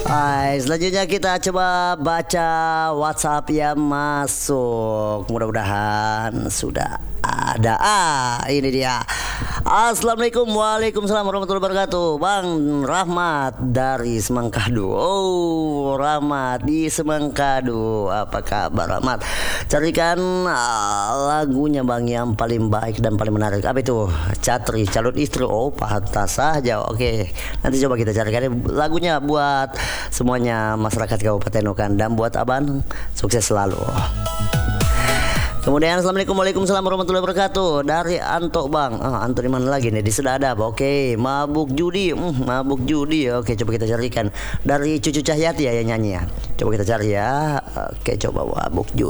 Selanjutnya kita coba baca WhatsApp yang masuk. Mudah-mudahan sudah ada. Ini dia. Assalamualaikum, waalaikumsalam warahmatullahi wabarakatuh. Bang Rahmat dari Semangkadu. Oh, Rahmat di Semangkadu. Apa kabar Rahmat? Carikan lagunya Bang yang paling baik dan paling menarik. Apa itu? Catri calon istri. Oh, pantas saja. Oke, nanti coba kita carikan lagunya buat semuanya masyarakat Kabupaten Nukan, dan buat Aban sukses selalu. Kemudian assalamualaikum, waalaikumsalam warahmatullahi wabarakatuh dari Anto Bang. Anto di mana lagi nih? Di Sedadap. Oke, mabuk judi. Mabuk judi. Oke, coba kita carikan dari Cucu Cahyati ya yang nyanyi ya. Coba kita cari ya. Oke, coba mabuk judi.